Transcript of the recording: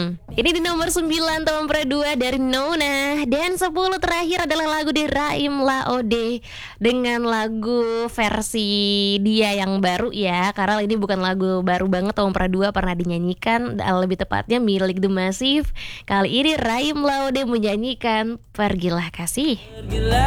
Ini di nomor 9 Tempra 2 dari Nona. Dan 10 terakhir adalah lagu dari Raim Laode dengan lagu versi dia yang baru ya. Karena ini bukan lagu baru banget, Tempra 2 pernah dinyanyikan, lebih tepatnya milik The Massive. Kali ini Raim Laode menyanyikan Pergilah Kasih.